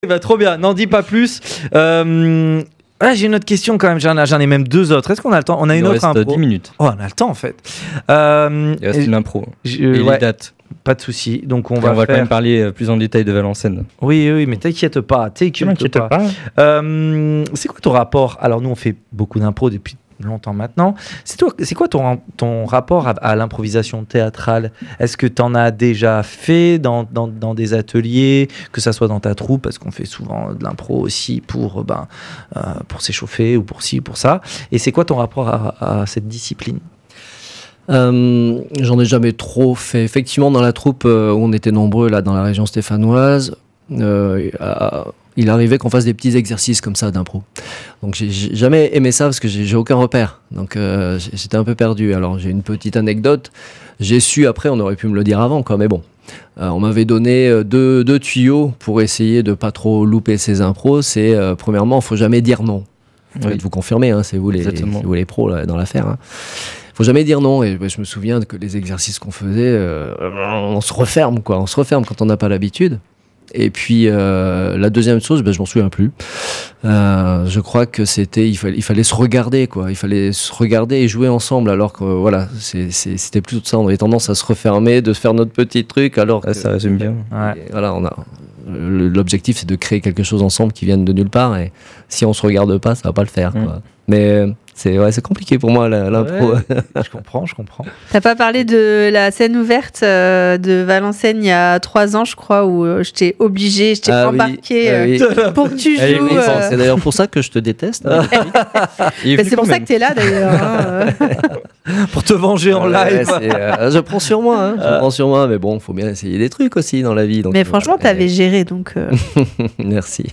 Bah, trop bien, n'en dis pas plus. J'ai une autre question quand même, j'en ai même 2 autres. Est-ce qu'on a le temps? On a une autre impro. 10 minutes. Oh, on a le temps en fait. Il reste une impro. Et les dates. Pas de souci. Donc on Et va on va quand faire... même parler plus en détail de Valencène. Oui, mais t'inquiète pas. C'est quoi ton rapport? Alors nous on fait beaucoup d'impro depuis longtemps maintenant. C'est quoi ton rapport à l'improvisation théâtrale? Est-ce que tu en as déjà fait dans des ateliers, que ça soit dans ta troupe, parce qu'on fait souvent de l'impro aussi pour s'échauffer ou pour ci ou pour ça. Et c'est quoi ton rapport à cette discipline? J'en ai jamais trop fait. Effectivement, dans la troupe où on était nombreux là dans la région stéphanoise, il arrivait qu'on fasse des petits exercices comme ça d'impro. Donc j'ai jamais aimé ça parce que j'ai aucun repère. Donc j'étais un peu perdu. Alors j'ai une petite anecdote. J'ai su après, on aurait pu me le dire avant, quoi. Mais bon, on m'avait donné deux tuyaux pour essayer de pas trop louper ces impros. C'est premièrement, faut jamais dire non. Oui. Vous confirmez, hein, c'est vous les pros là, dans l'affaire. Hein. Faut jamais dire non. Et je me souviens que les exercices qu'on faisait, on se referme, quoi. On se referme quand on n'a pas l'habitude. Et puis la deuxième chose, je m'en souviens plus. Je crois que il fallait se regarder, quoi. Il fallait se regarder et jouer ensemble. Alors que voilà, c'était plutôt ça. On avait tendance à se refermer, de faire notre petit truc. Alors que, ça résume bien. Voilà, l'objectif, c'est de créer quelque chose ensemble qui vienne de nulle part. Et si on se regarde pas, ça va pas le faire, quoi. Mais c'est compliqué pour moi l'impro. Ouais, je comprends. T'as pas parlé de la scène ouverte de Valencène il y a 3 ans, je crois, où je t'ai embarqué pour que tu joues. C'est d'ailleurs pour ça que je te déteste. C'est pour ça que t'es là d'ailleurs. Pour te venger en live. Je prends sur moi. Mais bon, faut bien essayer des trucs aussi dans la vie. Donc, mais franchement, t'avais géré, donc. Merci.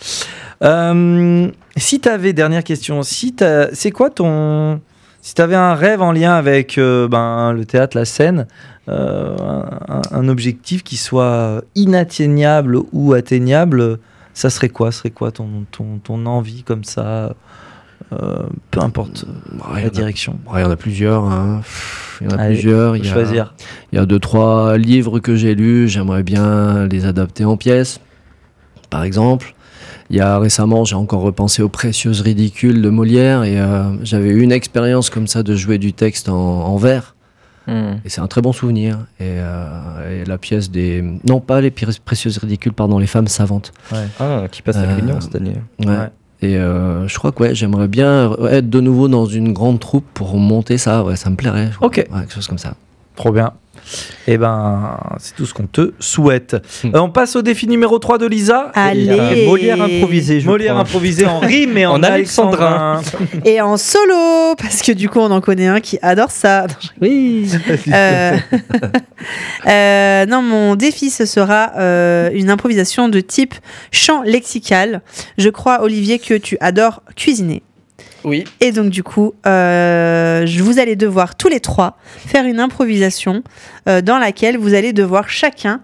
Si t'avais, dernière question, c'est quoi si t'avais un rêve en lien avec le théâtre, la scène, un objectif qui soit inatteignable ou atteignable, ça serait quoi? Ton envie comme ça, peu importe la direction. Il y en a plusieurs. Hein. Il y en a plusieurs. Il choisir. Il y a 2-3 livres que j'ai lus. J'aimerais bien les adapter en pièces, par exemple. Récemment, j'ai encore repensé aux Précieuses ridicules de Molière et j'avais eu une expérience comme ça de jouer du texte en vers. Et c'est un très bon souvenir. Et la pièce non, pas les Précieuses ridicules, pardon, les femmes savantes. Ouais. Qui passe à Grignon cette année. Ouais. Et je crois que j'aimerais bien être de nouveau dans une grande troupe pour monter ça. Ouais, ça me plairait. Ok. Quelque chose comme ça. Trop bien. C'est tout ce qu'on te souhaite. On passe au défi numéro 3 de Lisa. Allez. Molière improvisé, improvisé en rime et en alexandrin. Et en solo, parce que du coup, on en connaît un qui adore ça. Oui. Non, mon défi, ce sera une improvisation de type chant lexical. Je crois, Olivier, que tu adores cuisiner. Oui. Et donc du coup, vous allez devoir tous les 3 faire une improvisation dans laquelle vous allez devoir chacun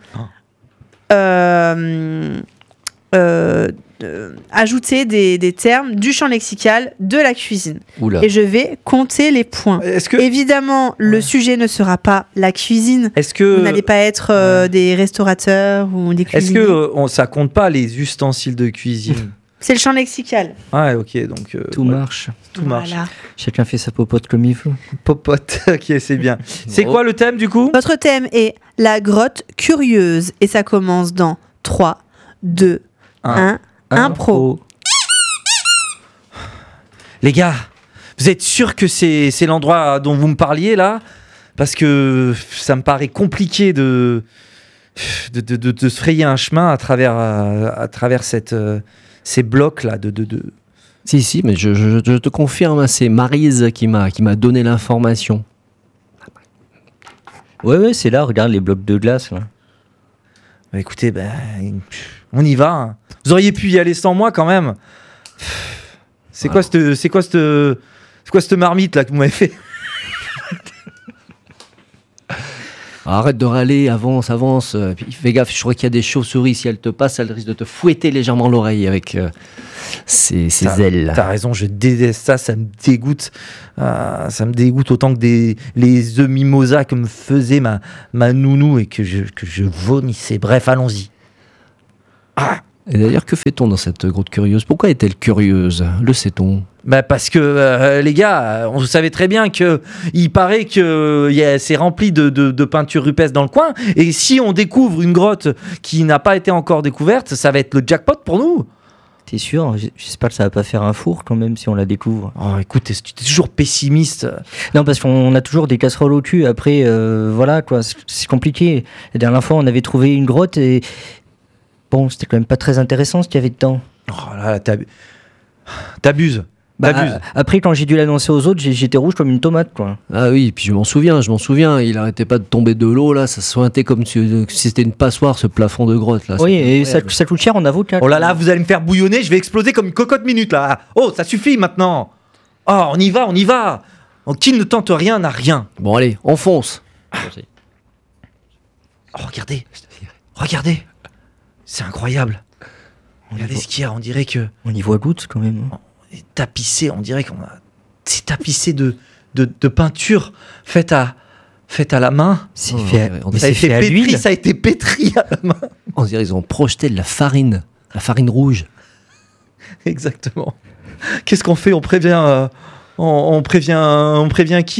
ajouter des termes du champ lexical de la cuisine. Oula. Et je vais compter les points. Évidemment, le sujet ne sera pas la cuisine. Vous n'allez pas être des restaurateurs ou des cuisiniers. Est-ce que ça compte pas les ustensiles de cuisine? C'est le champ lexical. Ah, ok, donc... Tout marche. Tout marche. Chacun fait sa popote comme il veut. Popote, ok, c'est bien. C'est quoi le thème, du coup? Votre thème est la grotte curieuse. Et ça commence dans 3, 2, 1, impro. Les gars, vous êtes sûrs que c'est l'endroit dont vous me parliez, là? Parce que ça me paraît compliqué de se frayer un chemin à travers ces blocs-là Si, mais je te confirme, c'est Maryse qui m'a donné l'information. Ouais, c'est là, regarde les blocs de glace, là. Bah, écoutez, on y va. Hein. Vous auriez pu y aller sans moi, quand même. C'est quoi cette marmite, là, que vous m'avez fait? Arrête de râler, avance. Fais gaffe, je crois qu'il y a des chauves-souris. Si elles te passent, elles risquent de te fouetter légèrement l'oreille avec ses ailes. T'as raison, je déteste ça, ça me dégoûte. Ça me dégoûte autant que les œufs mimosa que me faisait ma nounou et que je vomissais. Bref, allons-y. Et d'ailleurs, que fait-on dans cette grotte curieuse ? Pourquoi est-elle curieuse ? Le sait-on ? Parce que les gars, on savait très bien que il paraît que c'est rempli de peintures rupestres dans le coin, et si on découvre une grotte qui n'a pas été encore découverte, ça va être le jackpot pour nous. T'es sûr ? J'espère que ça va pas faire un four quand même si on la découvre. Oh, écoute, tu es toujours pessimiste. Non, parce qu'on a toujours des casseroles au cul. Après, voilà quoi, c'est compliqué. La dernière fois, on avait trouvé une grotte et bon, c'était quand même pas très intéressant ce qu'il y avait dedans. Oh là, t'abuses. Après, quand j'ai dû l'annoncer aux autres, j'étais rouge comme une tomate, quoi. Ah oui, puis je m'en souviens, il arrêtait pas de tomber de l'eau, là, ça se sointait comme si c'était une passoire, ce plafond de grotte, là. Oui, et ça coûte cher en avocat. Oh là là, vous allez me faire bouillonner, je vais exploser comme une cocotte minute, là. Oh, ça suffit maintenant. Oh, on y va. Qui ne tente rien n'a rien. Bon, allez, on fonce. Oh, regardez. C'est incroyable. Regardez ce qu'il y a, on dirait que... On y voit goutte, quand même. Tapissé, on dirait qu'on a... C'est tapissé de peinture faite à la main. Ça a été pétri à la main. On dirait qu'ils ont projeté de la farine rouge. Exactement. Qu'est-ce qu'on fait ? On prévient qui ?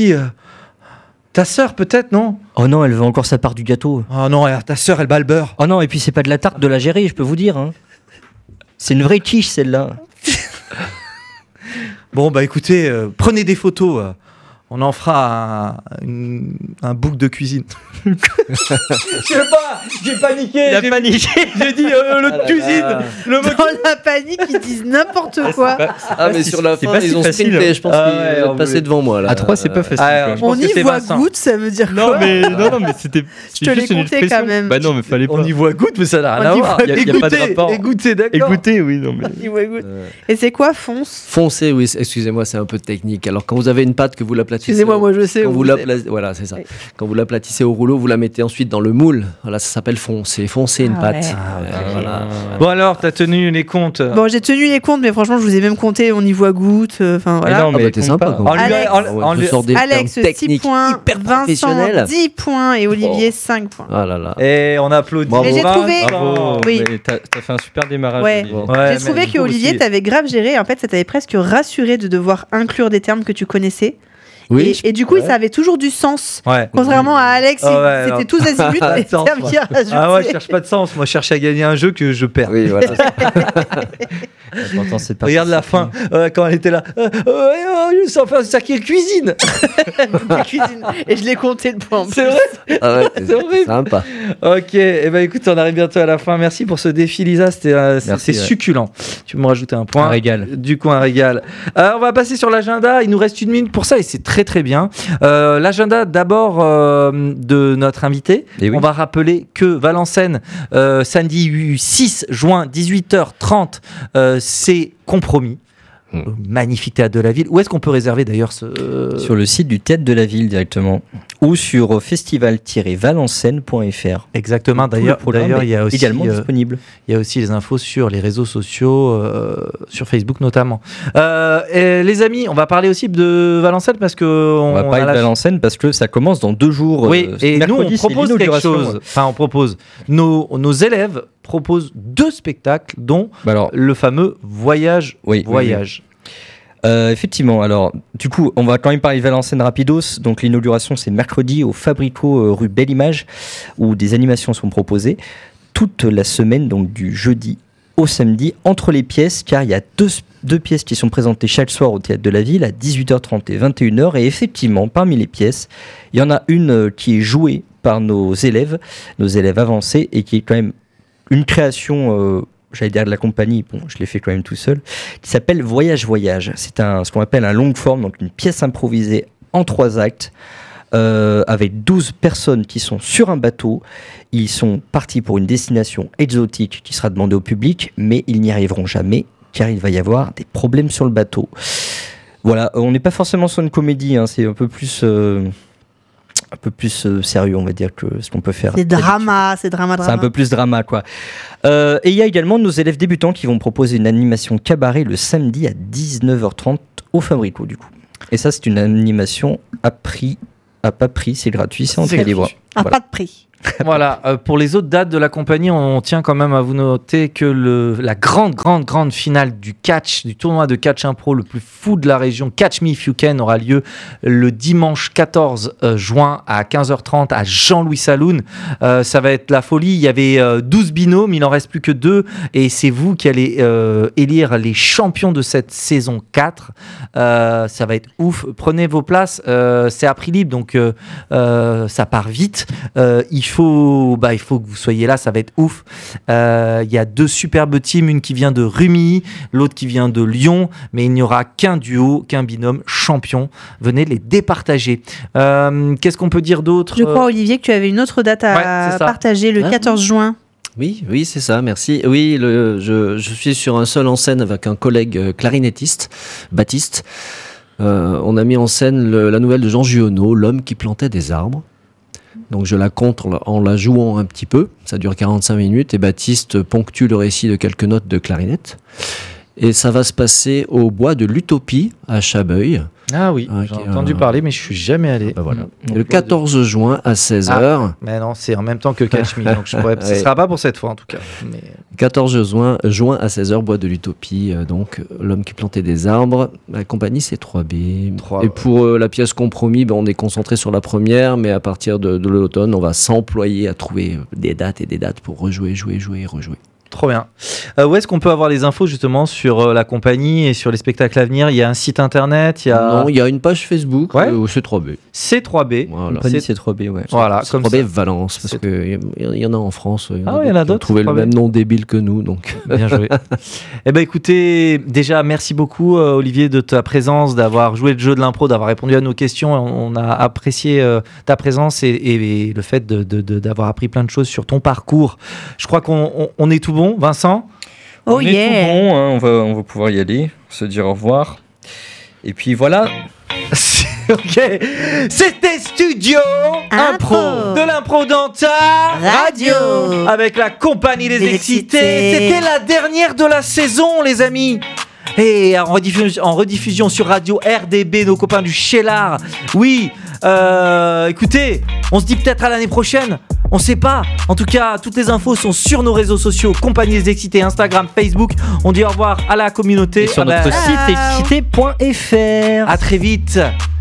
Ta sœur peut-être, non ? Oh non, elle veut encore sa part du gâteau. Oh non, ta sœur, elle bat le beurre. Oh non, et puis c'est pas de la tarte de la gérer, je peux vous dire. Hein. C'est une vraie quiche, celle-là. Bon, écoutez, prenez des photos. On en fera un book de cuisine. Je sais pas, j'ai paniqué. J'ai dit cuisine. Dans la panique, ils disent n'importe quoi. Mais sur la fin, ils ont sprinté. Je pense qu'ils ont passé devant moi. Là. À 3, c'est pas facile. On y voit goutte, ça veut dire quoi ? Non, mais c'était. Je te l'ai compté quand même. Bah non, mais fallait pas. On y voit goutte, mais ça n'a rien à voir. Il n'y a pas de rapport. Égoutter, d'accord. Égoutter, oui, non mais. On y voit goutte. Et c'est quoi fonce ? Foncer, oui. Excusez-moi, c'est un peu technique. Alors quand vous avez une pâte que vous l'aplatissez. Excusez-moi, moi je sais. Voilà, c'est ça. Oui. Quand vous l'aplatissez au rouleau, vous la mettez ensuite dans le moule. Voilà, ça s'appelle foncer. Foncer une pâte. Ouais. Voilà. Bon alors, t'as tenu les comptes. Bon, j'ai tenu les comptes, mais franchement, je vous ai même compté. On y voit goutte. Enfin voilà. Non, mais t'es sympa. Alex 6 points, Vincent 10 points et Olivier 5 points. Ah là là. Et on applaudit. Mais j'ai trouvé. Bravo. Oui. T'as fait un super démarrage. Ouais. Ouais, J'ai trouvé que Olivier, t'avais grave géré. En fait, ça t'avait presque rassuré de devoir inclure des termes que tu connaissais. Oui, et du coup, ça avait toujours du sens. Ouais. Contrairement à Alex, c'était tous azimuts les termes qu'il a rajoutés. Ah ouais, je cherche pas de sens. Moi, je cherche à gagner un jeu que je perds. Oui, voilà. C'est pas Regarde la fin, quand elle était là. Je sais faire un sac cuisine. Et je l'ai compté le point. C'est vrai. Ah ouais, c'est horrible. Sympa. Ok, écoute, on arrive bientôt à la fin. Merci pour ce défi, Lisa. C'était succulent. Tu me rajouter un point. Un régal. Du coup, un régal. On va passer sur l'agenda. Il nous reste 1 minute pour ça et c'est très très bien. L'agenda d'abord de notre invité. Oui. On va rappeler que Valencène, samedi 6 juin, 18h30, c'est compromis. Magnifique théâtre de la ville. Où est-ce qu'on peut réserver d'ailleurs Sur le site du théâtre de la ville directement ou sur festival-valencène.fr. Exactement. D'ailleurs, il y a aussi également disponible. Il y a aussi les infos sur les réseaux sociaux, sur Facebook notamment. Et les amis, on va parler aussi de Valencène parce que on va parler de Valencène parce que ça commence dans 2 jours. Oui, et nous on propose quelque chose. Enfin, on propose. Nos élèves proposent 2 spectacles, dont le fameux Voyage. Oui. Effectivement, alors du coup on va quand même parler de Valencène rapidos. Donc l'inauguration c'est mercredi au Fabrico rue Belle Image où des animations sont proposées toute la semaine, donc du jeudi au samedi entre les pièces, car il y a deux pièces qui sont présentées chaque soir au théâtre de la ville à 18h30 et 21h, et effectivement parmi les pièces il y en a une qui est jouée par nos élèves avancés et qui est quand même une création j'allais dire de la compagnie, bon, je l'ai fait quand même tout seul, qui s'appelle Voyage. C'est ce qu'on appelle un long forme, donc une pièce improvisée en 3 actes, avec 12 personnes qui sont sur un bateau. Ils sont partis pour une destination exotique qui sera demandée au public, mais ils n'y arriveront jamais, car il va y avoir des problèmes sur le bateau. Voilà, on n'est pas forcément sur une comédie, hein, c'est un peu plus sérieux, on va dire, que ce qu'on peut faire. C'est drama. C'est un peu plus drama, quoi. Et il y a également nos élèves débutants qui vont proposer une animation cabaret le samedi à 19h30 au Fabrico, du coup. Et ça, c'est une animation à pas prix, c'est gratuit, c'est entrée libre. Pas de prix. Voilà, pour les autres dates de la compagnie, on tient quand même à vous noter que la grande finale du tournoi de catch impro le plus fou de la région, Catch Me If You Can, aura lieu le dimanche 14 juin à 15h30 à Jean-Louis Saloon. Ça va être la folie, il y avait 12 binômes, il n'en reste plus que 2 et c'est vous qui allez élire les champions de cette saison 4. Ça va être ouf, prenez vos places, c'est à prix libre donc ça part vite. Il faut que vous soyez là, ça va être ouf. Il y a 2 superbes teams, une qui vient de Rumilly, l'autre qui vient de Lyon, mais il n'y aura qu'un duo, qu'un binôme champion. Venez les départager. Qu'est-ce qu'on peut dire d'autre ? Je crois, Olivier, que tu avais une autre date à partager, le 14 juin. Oui, c'est ça, merci. Oui, je suis sur un seul en scène avec un collègue clarinettiste, Baptiste. On a mis en scène la nouvelle de Jean Giono, L'homme qui plantait des arbres. Donc je la compte en la jouant un petit peu, ça dure 45 minutes et Baptiste ponctue le récit de quelques notes de clarinette. Et ça va se passer au bois de l'Utopie à Chabeuil. Ah oui, j'ai entendu parler, mais je suis jamais allé. Voilà. Le 14 juin à 16h. Mais non, c'est en même temps que Catch Me, donc ce ne sera pas pour cette fois en tout cas. Mais... 14 juin à 16h, bois de l'Utopie, donc L'homme qui plantait des arbres. La compagnie, c'est 3B. Et pour la pièce Compromis, on est concentré sur la première, mais à partir de l'automne, on va s'employer à trouver des dates pour rejouer, jouer et rejouer. Trop bien. Où est-ce qu'on peut avoir les infos justement sur la compagnie et sur les spectacles à venir ? Il y a un site internet, Non, il y a une page Facebook au C3B. C3B. Voilà. C3B, ouais. Voilà, comme C3B Valence, parce qu'il y en a en France. Il y en a d'autres. Qui ont trouvé le même nom débile que nous, donc. Bien joué. Eh ben écoutez, déjà merci beaucoup Olivier de ta présence, d'avoir joué le jeu de l'impro, d'avoir répondu à nos questions. On a apprécié ta présence et le fait d'avoir appris plein de choses sur ton parcours. Je crois qu'on est tout bon. Vincent ? On est tout bon, hein, on va pouvoir y aller, se dire au revoir. Et puis voilà. Ok. C'était Studio Impro de l'impro dans ta radio avec la compagnie des Excités. C'était la dernière de la saison, les amis. Et en rediffusion sur Radio RDB, nos copains du Cheylard. Oui, écoutez, on se dit peut-être à l'année prochaine. On sait pas. En tout cas, toutes les infos sont sur nos réseaux sociaux, Compagnie des Excités, Instagram, Facebook. On dit au revoir à la communauté. Et sur notre site excité.fr. À très vite.